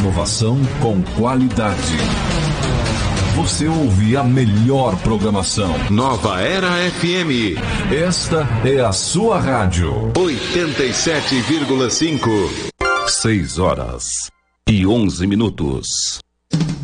Inovação com qualidade. Você ouve a melhor programação. Nova Era FM. Esta é a sua rádio. 87,5. 6 horas e 11 minutos.